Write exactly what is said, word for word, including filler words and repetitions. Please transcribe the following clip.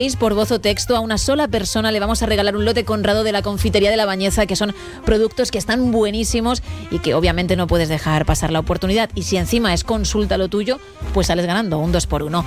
Por voz o texto, a una sola persona le vamos a regalar un lote Conrado de la confitería de La Bañeza, que son productos que están buenísimos y que obviamente no puedes dejar pasar la oportunidad. Y si encima es consulta lo tuyo, pues sales ganando un dos por uno.